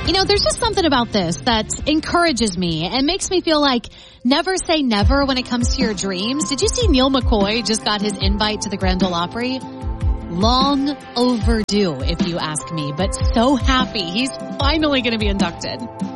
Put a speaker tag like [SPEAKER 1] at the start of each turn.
[SPEAKER 1] You know, there's just something about this that encourages me and makes me feel like never say never when it comes to your dreams. Did you see Neil McCoy just got his invite to the Grand Ole Opry? Long overdue, if you ask me, but so happy he's finally going to be inducted.